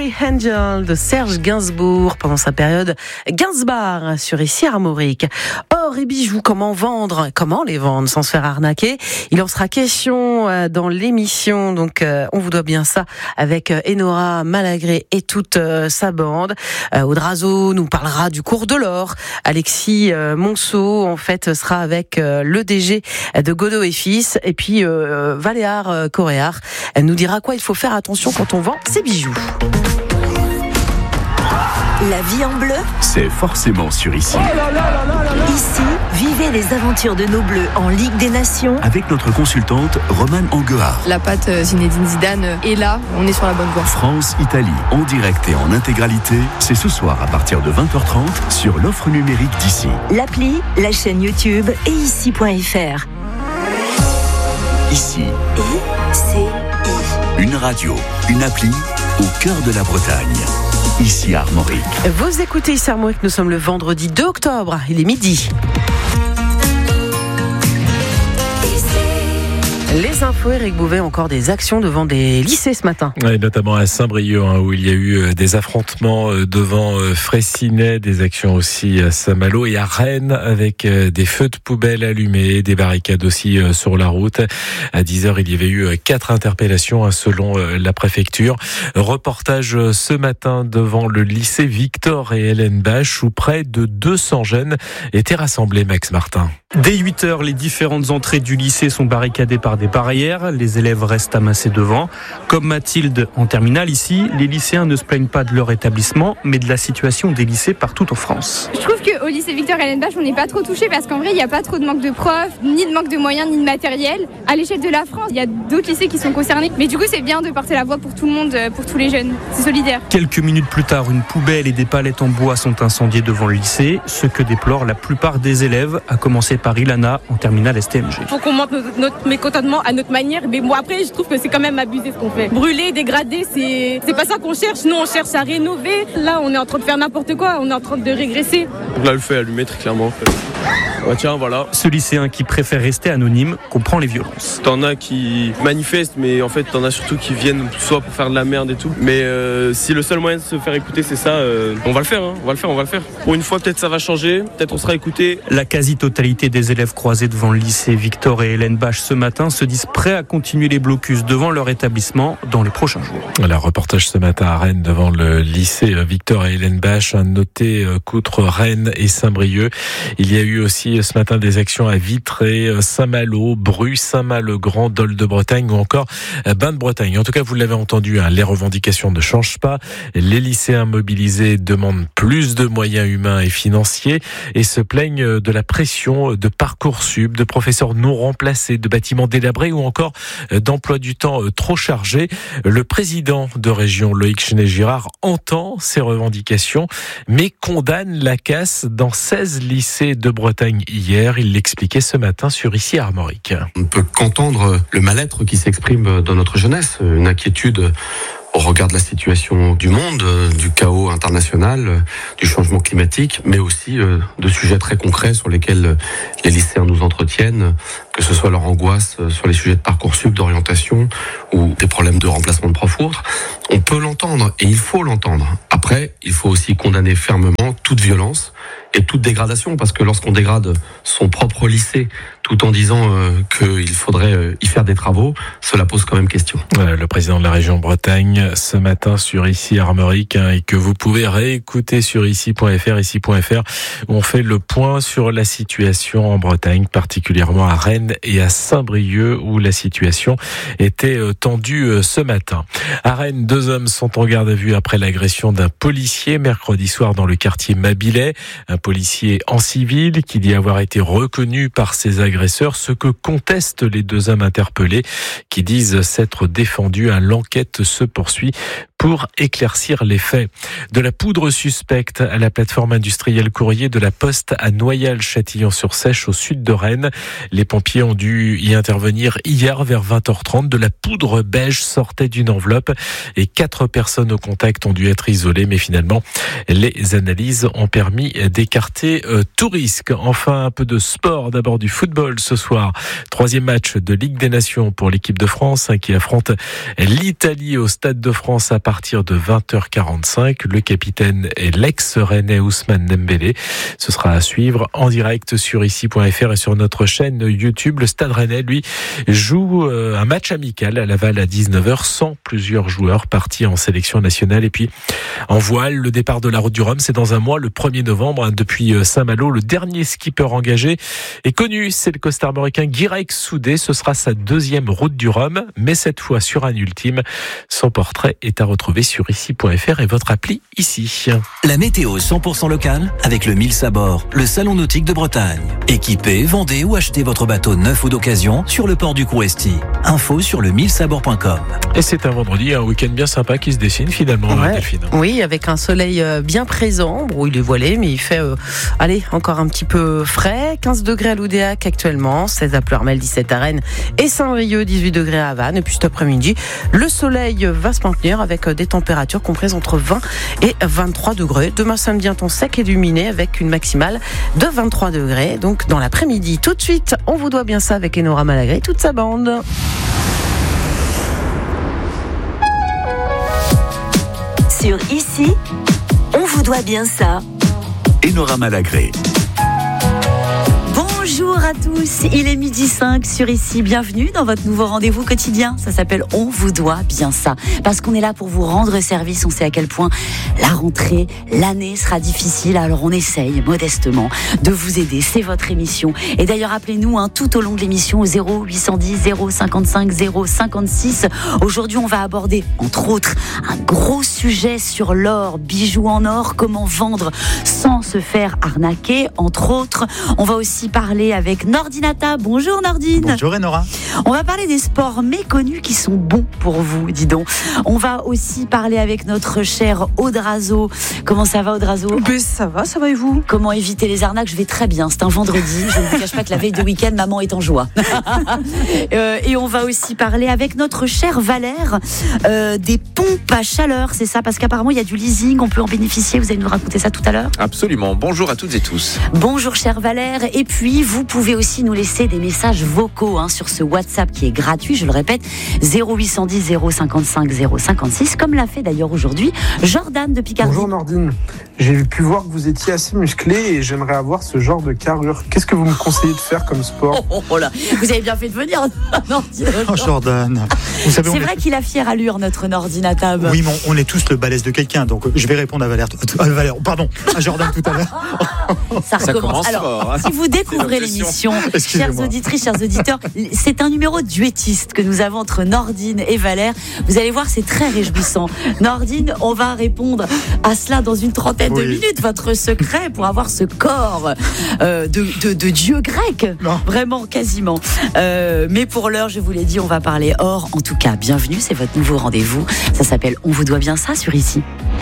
Glory Angel de Serge Gainsbourg pendant sa période Gainsbar sur ici Armorique. Or et bijoux, comment les vendre sans se faire arnaquer? Il en sera question dans l'émission, donc on vous doit bien ça avec Enora Malagré et toute sa bande. Audrazo nous parlera du cours de l'or. Alexis Monceau en fait sera avec le DG de Godot et Fils, et puis Valéar Coréard nous dira quoi il faut faire attention quand on vend ses bijoux. La vie en bleu, c'est forcément sur Ici. Ici, vivez les aventures de nos Bleus en Ligue des Nations Avec notre consultante Romane Anguard. La patte Zinedine Zidane est là, on est sur la bonne voie. France-Italie, en direct et en intégralité, c'est ce soir à partir de 20h30 sur l'offre numérique d'Ici. L'appli, la chaîne YouTube et ici.fr. Ici. I-C-I. Une radio, une appli au cœur de la Bretagne. Ici à Armorique. Vous écoutez ici Armorique, nous sommes le vendredi 2 octobre, il est midi. Les infos, Eric Bouvet, encore des actions devant des lycées ce matin. Et notamment à Saint-Brieuc, où il y a eu des affrontements devant Fraissinet, des actions aussi à Saint-Malo et à Rennes avec des feux de poubelle allumés, des barricades aussi sur la route. À 10h, il y avait eu 4 interpellations selon la préfecture. Reportage ce matin devant le lycée Victor et Hélène Bache où près de 200 jeunes étaient rassemblés, Max Martin. Dès 8h, les différentes entrées du lycée sont barricadées par des barrières. Les élèves restent amassés devant. Comme Mathilde en terminale ici, les lycéens ne se plaignent pas de leur établissement, mais de la situation des lycées partout en France. Je trouve qu'au lycée Victor et Hélène Bache, on n'est pas trop touchés parce qu'en vrai, il n'y a pas trop de manque de profs, ni de manque de moyens, ni de matériel. À l'échelle de la France, il y a d'autres lycées qui sont concernés. Mais du coup, c'est bien de porter la voix pour tout le monde, pour tous les jeunes. C'est solidaire. Quelques minutes plus tard, une poubelle et des palettes en bois sont incendiées devant le lycée, ce que déplorent la plupart des élèves, à commencer par Ilana en terminale STMG. Il faut qu'on montre notre mécontentement à notre manière, mais moi après je trouve que c'est quand même abusé ce qu'on fait. Brûler, dégrader, c'est pas ça qu'on cherche. Nous on cherche à rénover. Là on est en train de faire n'importe quoi, on est en train de régresser. Donc là le feu est allumé très clairement en fait. Ouais, tiens, voilà. Ce lycéen qui préfère rester anonyme comprend les violences. T'en as qui manifestent, mais en fait t'en as surtout qui viennent soit pour faire de la merde et tout. Mais si le seul moyen de se faire écouter c'est ça, on va le faire, on va le faire. Pour une fois peut-être ça va changer, peut-être on sera écouté. La quasi-totalité des élèves croisés devant le lycée Victor et Hélène Bache ce matin se disent prêts à continuer les blocus devant leur établissement dans les prochains jours. Voilà, reportage ce matin à Rennes devant le lycée Victor et Hélène Bache. Noté qu'outre Rennes et Saint-Brieuc, il y a eu aussi ce matin des actions à Vitré, Saint-Malo, Bru, Saint-Malo-Grand, Dol de Bretagne ou encore Bain de Bretagne. En tout cas, vous l'avez entendu, les revendications ne changent pas. Les lycéens mobilisés demandent plus de moyens humains et financiers et se plaignent de la pression de Parcoursup, de professeurs non remplacés, de bâtiments délabrés ou encore d'emploi du temps trop chargé. Le président de région, Loïc Chenet-Girard, entend ces revendications, mais condamne la casse dans 16 lycées de Bretagne hier. Il l'expliquait ce matin sur Ici Armorique. On ne peut qu'entendre le mal-être qui s'exprime dans notre jeunesse, une inquiétude au regard de la situation du monde, du chaos international, du changement climatique, mais aussi de sujets très concrets sur lesquels les lycéens nous entretiennent, que ce soit leur angoisse sur les sujets de Parcoursup, d'orientation ou des problèmes de remplacement de profs ou autres. On peut l'entendre et il faut l'entendre. Après, il faut aussi condamner fermement toute violence et toute dégradation, parce que lorsqu'on dégrade son propre lycée tout en disant qu'il faudrait y faire des travaux, cela pose quand même question. Le président de la région Bretagne ce matin sur Ici Armorique et que vous pouvez réécouter sur ici.fr, où on fait le point sur la situation en Bretagne, particulièrement à Rennes et à Saint-Brieuc où la situation était tendue ce matin. À Rennes, 2 hommes sont en garde à vue après l'agression d'un policier mercredi soir dans le quartier Mabilais. Un policier en civil qui dit avoir été reconnu par ses agresseurs, ce que contestent les 2 hommes interpellés qui disent s'être défendus. L'enquête se poursuit pour éclaircir les faits. De la poudre suspecte à la plateforme industrielle Courrier de la Poste à Noyal-Châtillon-sur-Seiche au sud de Rennes. Les pompiers ont dû y intervenir hier vers 20h30. De la poudre beige sortait d'une enveloppe et 4 personnes au contact ont dû être isolées. Mais finalement, les analyses ont permis d'écarter tout risque. Enfin, un peu de sport. D'abord du football. football ce soir. 3e match de Ligue des Nations pour l'équipe de France qui affronte l'Italie au Stade de France à partir de 20h45. Le capitaine est l'ex-rennais Ousmane Dembélé. Ce sera à suivre en direct sur ici.fr et sur notre chaîne YouTube. Le Stade Rennais, lui, joue un match amical à Laval à 19h sans plusieurs joueurs partis en sélection nationale. Et puis en voile, le départ de la Route du Rhum, c'est dans un mois, le 1er novembre, depuis Saint-Malo. Le dernier skipper engagé est connu, c'est le costarmoricain Guirec Soudé. Ce sera sa 2e Route du Rhum, mais cette fois sur un ultime. Son portrait est à retrouver sur ici.fr et votre appli ici. La météo 100% locale avec le Mills à bord, le salon nautique de Bretagne. Équipez, vendez ou achetez votre bateau neuf ou d'occasion sur le port du Couresti. Info sur le millsabord.com. Et c'est un vendredi, un week-end bien sympa qui se dessine finalement, Delphine. Oui, avec un soleil bien présent. Bon, il est voilé, mais il fait encore un petit peu frais. 15 degrés à Loudéac actuellement, 16 à Pleurmel, 17 à Rennes et Saint-Brieuc, 18 degrés à Vannes. Et puis cet après-midi, le soleil va se maintenir avec des températures comprises entre 20 et 23 degrés. Demain samedi, un temps sec et lumineux avec une maximale de 23 degrés. Donc dans l'après-midi, tout de suite, on vous doit bien ça avec Enora Malagré et toute sa bande. Sur Ici, on vous doit bien ça. Enora Malagré. Bonjour à tous, il est 12h05 sur Ici. Bienvenue dans votre nouveau rendez-vous quotidien. Ça s'appelle On vous doit bien ça. Parce qu'on est là pour vous rendre service. On sait à quel point la rentrée, l'année sera difficile. Alors on essaye modestement de vous aider. C'est votre émission. Et d'ailleurs, appelez-nous tout au long de l'émission au 0810 055 056. Aujourd'hui, on va aborder, entre autres, un gros sujet sur l'or, bijoux en or, comment vendre sans se faire arnaquer, entre autres. On va aussi parler avec Nordinata. Bonjour Nordine. Bonjour Enora. On va parler des sports méconnus qui sont bons pour vous, dis donc. On va aussi parler avec notre cher Audrazo. Comment ça va Audrazo ? Ça va et vous ? Comment éviter les arnaques ? Je vais très bien, c'est un vendredi. Je ne vous cache pas que la veille de week-end, maman est en joie. Et on va aussi parler avec notre cher Valère des pompes à chaleur, c'est ça ? Parce qu'apparemment il y a du leasing, on peut en bénéficier. Vous allez nous raconter ça tout à l'heure ? Absolument. Bonjour à toutes et tous. Bonjour cher Valère. Et puis vous pouvez aussi nous laisser des messages vocaux sur ce WhatsApp qui est gratuit, je le répète, 0810 055 056, comme l'a fait d'ailleurs aujourd'hui Jordan de Picardie. Bonjour Nordine, j'ai pu voir que vous étiez assez musclé et j'aimerais avoir ce genre de carrure. Qu'est-ce que vous me conseillez de faire comme sport ? Oh là, vous avez bien fait de venir Nordine. Oh Jordan, vous savez, c'est vrai qu'il a fière allure notre Nordinata. Oui, mais on est tous le balèze de quelqu'un, donc je vais répondre à Jordan tout à l'heure. Ça recommence. Alors, fort, si vous découvrez l'émission, chères auditrices, chers auditeurs, c'est un numéro duettiste que nous avons entre Nordine et Valère. Vous allez voir, c'est très réjouissant. Nordine, on va répondre à cela dans une trentaine de minutes. Votre secret pour avoir ce corps de dieu grec, vraiment quasiment. Mais pour l'heure, je vous l'ai dit, on va parler or. En tout cas, bienvenue, c'est votre nouveau rendez-vous. Ça s'appelle On vous doit bien ça sur Ici.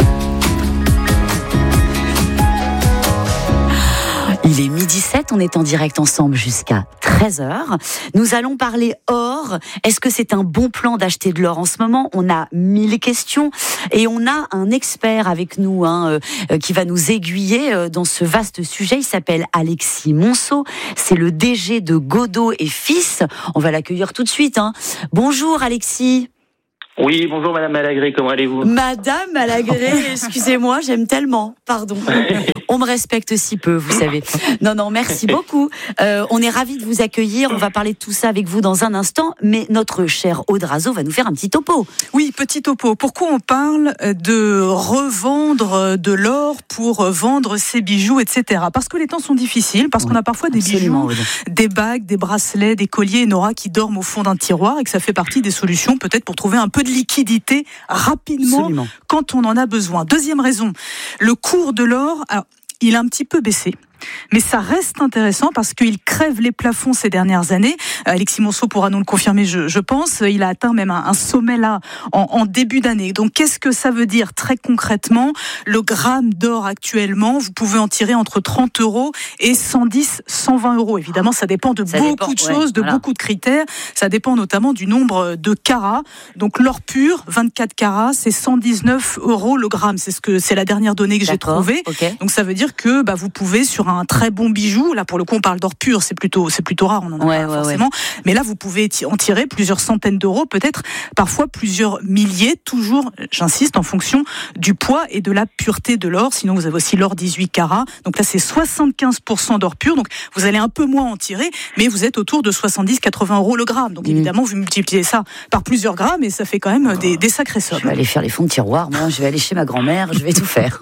Il est 12h07, on est en direct ensemble jusqu'à 13h. Nous allons parler or. Est-ce que c'est un bon plan d'acheter de l'or en ce moment ? On a 1000 questions et on a un expert avec nous qui va nous aiguiller dans ce vaste sujet. Il s'appelle Alexis Monceau. C'est le DG de Godot et Fils. On va l'accueillir tout de suite. Bonjour Alexis. Oui, bonjour Madame Malagré, comment allez-vous ? Madame Malagré, excusez-moi, j'aime tellement, pardon. On me respecte si peu, vous savez. Non, merci beaucoup. On est ravis de vous accueillir, on va parler de tout ça avec vous dans un instant, mais notre cher Audrazo va nous faire un petit topo. Oui, petit topo. Pourquoi on parle de revendre de l'or pour vendre ses bijoux, etc. Parce que les temps sont difficiles, parce qu'on a parfois des bijoux, des bagues, des bracelets, des colliers, Nora, qui dorment au fond d'un tiroir et que ça fait partie des solutions peut-être pour trouver un peu de liquidité rapidement quand on en a besoin. Deuxième raison, le cours de l'or, il a un petit peu baissé. Mais ça reste intéressant parce qu'il crève les plafonds ces dernières années. Alexis Monceau pourra nous le confirmer, je pense. Il a atteint même un sommet là en début d'année. Donc qu'est-ce que ça veut dire très concrètement ? Le gramme d'or actuellement, vous pouvez en tirer entre 30 € et 110, 120 €. Évidemment, ça dépend de beaucoup de choses, beaucoup de critères. Ça dépend notamment du nombre de carats. Donc l'or pur, 24 carats, c'est 119 € le gramme. C'est la dernière donnée que j'ai trouvée. Okay. Donc ça veut dire que vous pouvez sur un très bon bijou. Là, pour le coup, on parle d'or pur, c'est plutôt rare, on en a pas forcément. Ouais. Mais là, vous pouvez en tirer plusieurs centaines d'euros, peut-être parfois plusieurs milliers, toujours, j'insiste, en fonction du poids et de la pureté de l'or. Sinon, vous avez aussi l'or 18 carats. Donc là, c'est 75% d'or pur. Donc, vous allez un peu moins en tirer, mais vous êtes autour de 70-80 euros le gramme. Donc, évidemment, vous multipliez ça par plusieurs grammes et ça fait quand même des sacrées sommes. Je vais aller faire les fonds de tiroir, moi. Je vais aller chez ma grand-mère. Je vais tout faire.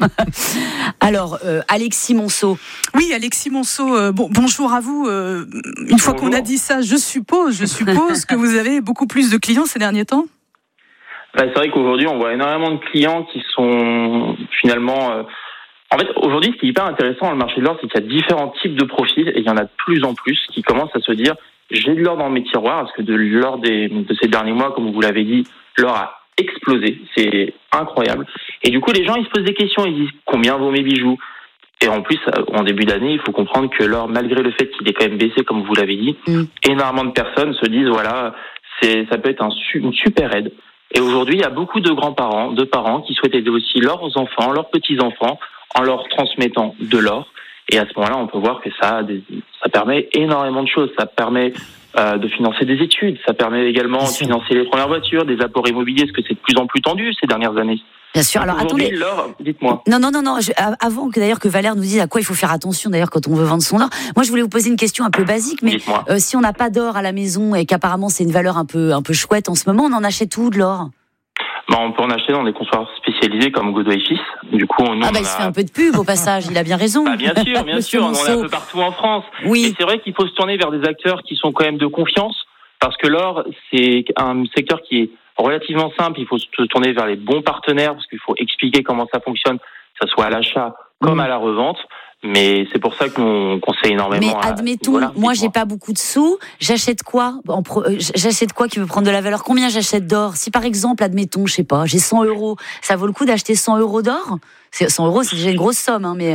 Alors, Alexis Monceau. Oui, Alexis Monceau, bonjour à vous. Une fois qu'on a dit ça, je suppose que vous avez beaucoup plus de clients ces derniers temps. C'est vrai qu'aujourd'hui, on voit énormément de clients qui sont finalement... En fait, aujourd'hui, ce qui est hyper intéressant dans le marché de l'or, c'est qu'il y a différents types de profils et il y en a de plus en plus qui commencent à se dire j'ai de l'or dans mes tiroirs, parce que lors de ces derniers mois, comme vous l'avez dit, l'or a explosé. C'est incroyable. Et du coup, les gens, ils se posent des questions. Ils disent combien vaut mes bijoux ? Et en plus, en début d'année, il faut comprendre que l'or, malgré le fait qu'il ait quand même baissé, comme vous l'avez dit, énormément de personnes se disent voilà, ça peut être une super aide. Et aujourd'hui, il y a beaucoup de grands-parents, de parents qui souhaitent aider aussi leurs enfants, leurs petits-enfants, en leur transmettant de l'or. Et à ce moment-là, on peut voir que ça permet énormément de choses. Ça permet de financer des études, ça permet également de financer les premières voitures, des apports immobiliers, parce que c'est de plus en plus tendu ces dernières années. Bien sûr. Alors attendez. L'or, dites-moi. Non. Avant que Valère nous dise à quoi il faut faire attention d'ailleurs quand on veut vendre son or. Moi, je voulais vous poser une question un peu basique, mais si on n'a pas d'or à la maison et qu'apparemment c'est une valeur un peu chouette en ce moment, on en achète où de l'or ? On peut en acheter dans des comptoirs spécialisés comme Godot et Fils. Du coup, nous, il se fait un peu de pub au passage. Il a bien raison. Bien sûr. On est un peu partout en France. Oui. Et c'est vrai qu'il faut se tourner vers des acteurs qui sont quand même de confiance, parce que l'or, c'est un secteur qui est relativement simple. Il faut se tourner vers les bons partenaires, parce qu'il faut expliquer comment ça fonctionne, que ce soit à l'achat comme à la revente. Mais c'est pour ça qu'on conseille énormément. Mais admettons, moi j'ai pas beaucoup de sous, j'achète quoi qui veut prendre de la valeur ? Combien j'achète d'or ? Si par exemple, admettons, je sais pas, j'ai 100 €, ça vaut le coup d'acheter 100 € d'or ? 100 €, c'est déjà une grosse somme, mais...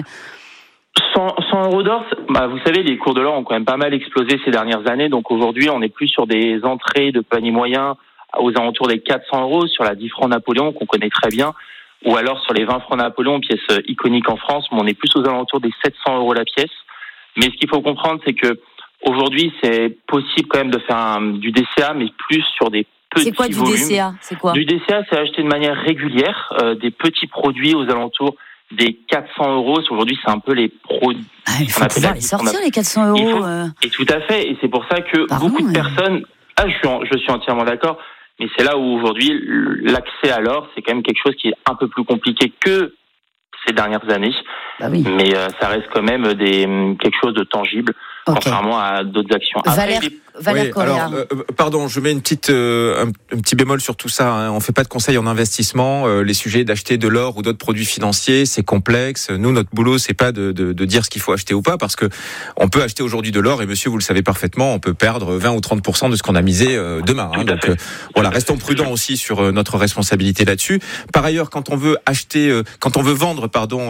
100 € d'or, vous savez, les cours de l'or ont quand même pas mal explosé ces dernières années, donc aujourd'hui on est plus sur des entrées de panier moyen aux alentours des 400 € sur la 10 francs Napoléon qu'on connaît très bien, ou alors sur les 20 francs Napoléon, pièce iconique en France, mais on est plus aux alentours des 700 € la pièce. Mais ce qu'il faut comprendre, c'est que aujourd'hui, c'est possible quand même de faire du DCA, mais plus sur des petits volumes. C'est quoi du DCA ? C'est quoi ? Du DCA, c'est acheter de manière régulière des petits produits aux alentours des 400 €. Aujourd'hui, c'est un peu les produits. Il faut pouvoir les sortir, les 400 €. Et tout à fait. Et c'est pour ça que beaucoup de personnes... je suis entièrement d'accord. Mais c'est là où aujourd'hui, l'accès à l'or, c'est quand même quelque chose qui est un peu plus compliqué que ces dernières années. Mais ça reste quand même quelque chose de tangible, contrairement à d'autres actions. Valère Correa. Pardon, je mets un petit bémol sur tout ça. On fait pas de conseils en investissement. Les sujets d'acheter de l'or ou d'autres produits financiers, c'est complexe. Nous, notre boulot, c'est pas de dire ce qu'il faut acheter ou pas, parce que on peut acheter aujourd'hui de l'or et monsieur, vous le savez parfaitement, on peut perdre 20 ou 30% de ce qu'on a misé demain. Donc voilà, restons prudents aussi sur notre responsabilité là-dessus. Par ailleurs, quand on veut vendre,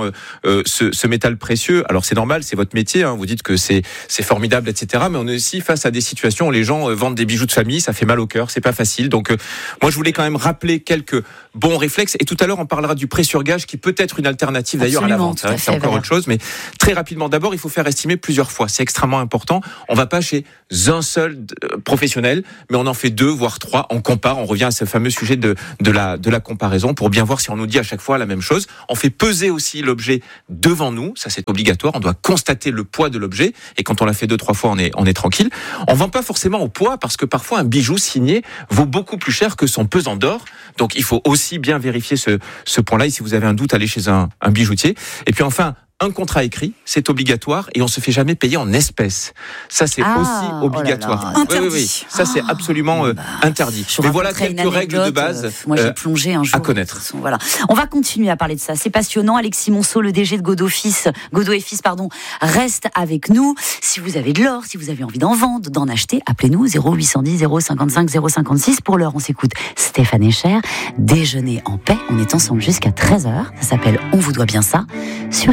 ce métal précieux, alors c'est normal, c'est votre métier. Vous dites que c'est formidable, etc. Mais on est aussi face à des situations où les gens vendent des bijoux de famille, ça fait mal au cœur, c'est pas facile. Donc moi je voulais quand même rappeler quelques bons réflexes, et tout à l'heure on parlera du prêt sur gage qui peut être une alternative d'ailleurs à la vente. C'est encore autre chose, mais très rapidement, d'abord il faut faire estimer plusieurs fois, c'est extrêmement important. On va pas chez un seul professionnel, mais on en fait 2 voire 3, on compare, on revient à ce fameux sujet de la comparaison pour bien voir si on nous dit à chaque fois la même chose. On fait peser aussi l'objet devant nous, ça c'est obligatoire, on doit constater le poids de l'objet, et quand on l'a fait 2-3 fois on est tranquille. On vend pas forcément au poids, parce que parfois un bijou signé vaut beaucoup plus cher que son pesant d'or, donc il faut aussi bien vérifier ce point-là, et si vous avez un doute, allez chez un bijoutier. Et puis enfin, un contrat écrit, c'est obligatoire, et on se fait jamais payer en espèces. Ça, c'est aussi obligatoire. Oui. Ça, c'est absolument interdit. Mais voilà quelques règles de base moi, j'ai plongé un jour, à connaître. Voilà. On va continuer à parler de ça. C'est passionnant. Alexis Monceau, le DG de Godot et Fils, reste avec nous. Si vous avez de l'or, si vous avez envie d'en vendre, d'en acheter, appelez-nous 0810 055 056. Pour l'heure, on s'écoute Stéphane Echer. Déjeuner en paix. On est ensemble jusqu'à 13h. Ça s'appelle On vous doit bien ça sur